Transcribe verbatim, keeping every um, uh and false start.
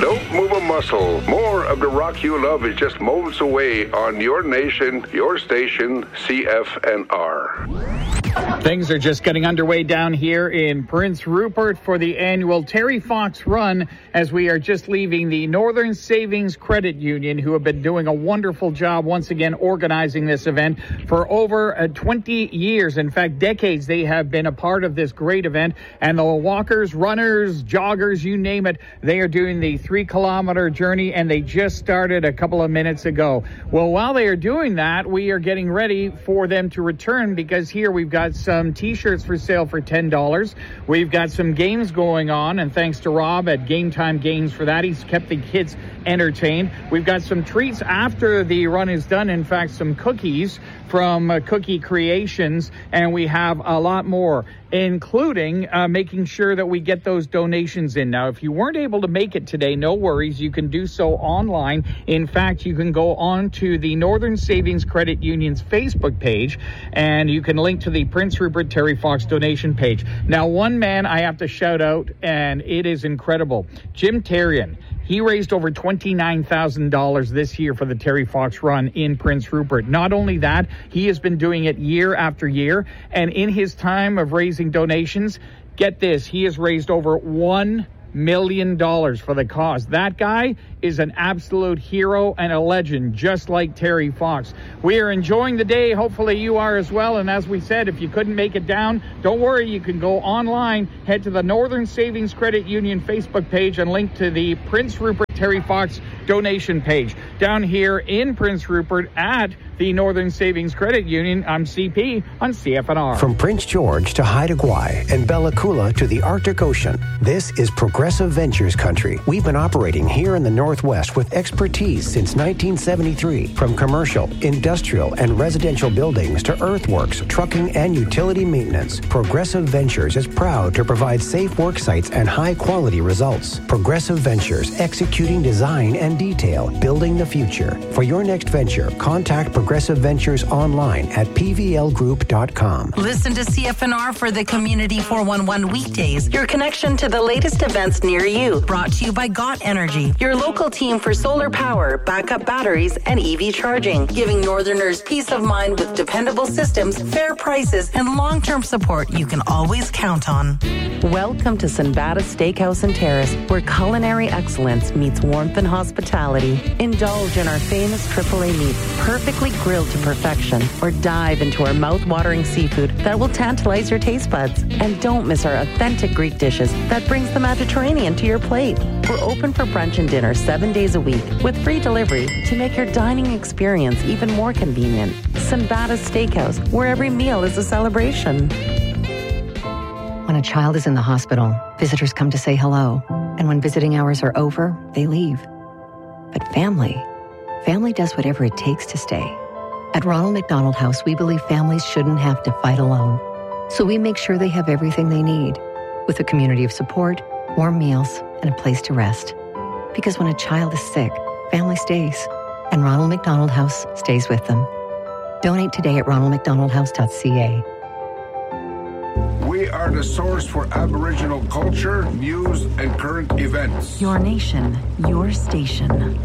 Don't move a muscle. More of the rock you love is just moments away on your nation, your station, C F N R. Things are just getting underway down here in Prince Rupert for the annual Terry Fox Run, as we are just leaving the Northern Savings Credit Union, who have been doing a wonderful job once again organizing this event for over uh, twenty years. In fact, decades they have been a part of this great event. And the walkers, runners, joggers, you name it, they are doing the three kilometer journey, and they just started a couple of minutes ago. Well, while they are doing that, we are getting ready for them to return, because here we've got some t-shirts for sale for ten dollars. We've got some games going on, and thanks to Rob at Game Time Games for that. He's kept the kids entertained. We've got some treats after the run is done. In fact, some cookies from uh, Cookie Creations, and we have a lot more, including uh, making sure that we get those donations in. Now, if you weren't able to make it today, no worries. You can do so online. In fact, you can go on to the Northern Savings Credit Union's Facebook page, and you can link to the Prince Rupert Terry Fox donation page. Now, one man I have to shout out, and it is incredible. Jim Terrian. He raised over twenty-nine thousand dollars this year for the Terry Fox Run in Prince Rupert. Not only that, he has been doing it year after year. And in his time of raising donations, get this, he has raised over one million dollars for the cause. That guy is an absolute hero and a legend, just like Terry Fox. We are enjoying the day. Hopefully you are as well. And as we said, if you couldn't make it down, don't worry. You can go online, head to the Northern Savings Credit Union Facebook page, and link to the Prince Rupert Terry Fox donation page. Down here in Prince Rupert at the Northern Savings Credit Union, I'm C P on C F N R. From Prince George to Haida Gwaii and Bella Coola to the Arctic Ocean, this is Progressive Ventures country. We've been operating here in the Northwest with expertise since nineteen seventy-three. From commercial, industrial, and residential buildings to earthworks, trucking, and utility maintenance, Progressive Ventures is proud to provide safe work sites and high-quality results. Progressive Ventures, executing design and detail, building the future. For your next venture, contact Progressive Ventures online at p v l group dot com. Listen to C F N R for the Community four one one weekdays, your connection to the latest events near you. Brought to you by Got Energy, your local team for solar power, backup batteries, and E V charging, giving Northerners peace of mind with dependable systems, fair prices, and long-term support you can always count on. Welcome to Sinbada Steakhouse and Terrace, where culinary excellence meets warmth and hospitality. Indulge in our famous triple A meats, perfectly grilled to perfection, or dive into our mouth-watering seafood that will tantalize your taste buds. And don't miss our authentic Greek dishes that brings the Mediterranean to your plate. We're open for brunch and dinner seven days a week with free delivery to make your dining experience even more convenient. Sinbada Steakhouse, where every meal is a celebration. When a child is in the hospital, visitors come to say hello. And when visiting hours are over, they leave. But family, family does whatever it takes to stay. At Ronald McDonald House, we believe families shouldn't have to fight alone. So we make sure they have everything they need, with a community of support, warm meals, and a place to rest. Because when a child is sick, family stays, and Ronald McDonald House stays with them. Donate today at ronald mcdonald house dot c a. We are the source for Aboriginal culture, news, and current events. Your nation, your station.